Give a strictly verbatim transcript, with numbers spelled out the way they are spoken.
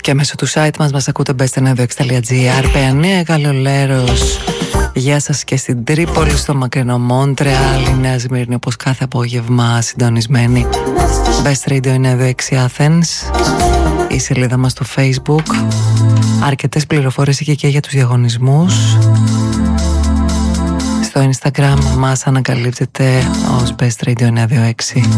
Και μέσω του site μας μας ακούτε μπέστ εννιά δύο έξι τελεία τζι άρ. Παιανία, Καλολέρος. Γεια σας και στην Τρίπολη, στο μακρινό Μόντρεαλ, η Νέα Σμύρνη όπως κάθε απόγευμα συντονισμένη. Best Radio εννιά δύο έξι Athens, η σελίδα μας στο Facebook. Αρκετές πληροφορίες και, και για τους διαγωνισμούς. Στο Instagram μας ανακαλύπτεται ως Best Radio εννιά δύο έξι.